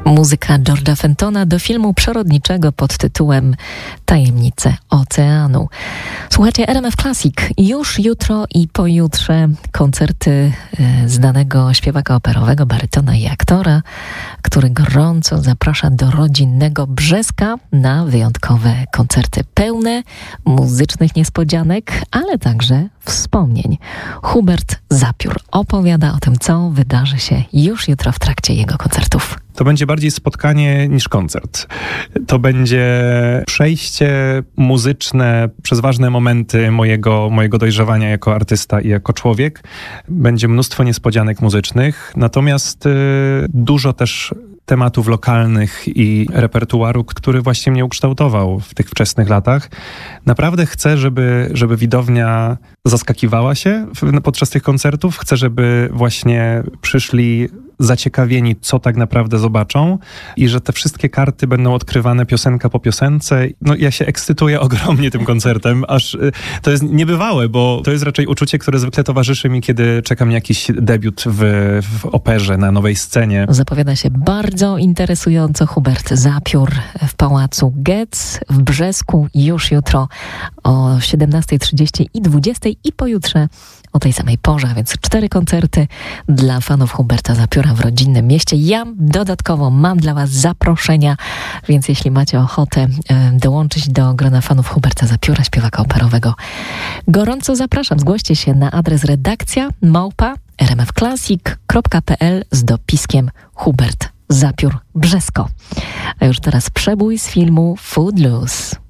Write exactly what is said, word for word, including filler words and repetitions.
Muzyka George'a Fentona do filmu przyrodniczego pod tytułem Tajemnice Oceanu. Słuchajcie, R M F Classic. Już jutro i pojutrze koncerty znanego śpiewaka operowego, barytona i aktora, który gorąco zaprasza do rodzinnego Brzeska na wyjątkowe koncerty pełne muzycznych niespodzianek, ale także wspomnień. Hubert Zapiór opowiada o tym, co wydarzy się już jutro w trakcie jego koncertów. To będzie bardziej spotkanie niż koncert. To będzie przejście muzyczne przez ważne momenty mojego, mojego dojrzewania jako artysta i jako człowiek. Będzie mnóstwo niespodzianek muzycznych, natomiast y, dużo też tematów lokalnych i repertuaru, który właśnie mnie ukształtował w tych wczesnych latach. Naprawdę chcę, żeby, żeby widownia zaskakiwała się podczas tych koncertów. Chcę, żeby właśnie przyszli zaciekawieni, co tak naprawdę zobaczą i że te wszystkie karty będą odkrywane piosenka po piosence. No ja się ekscytuję ogromnie tym koncertem, aż to jest niebywałe, bo to jest raczej uczucie, które zwykle towarzyszy mi, kiedy czekam na jakiś debiut w, w operze, na nowej scenie. Zapowiada się bardzo interesująco. Hubert Zapiór w Pałacu Getz w Brzesku już jutro o siedemnasta trzydzieści i dwudziesta i pojutrze o tej samej porze, a więc cztery koncerty dla fanów Huberta Zapióra w rodzinnym mieście. Ja dodatkowo mam dla was zaproszenia, więc jeśli macie ochotę e, dołączyć do grona fanów Huberta Zapióra, śpiewaka operowego, gorąco zapraszam. Zgłoście się na adres redakcja małpa r m f classic kropka p l z dopiskiem Hubert Zapiór Brzesko. A już teraz przebój z filmu Footloose.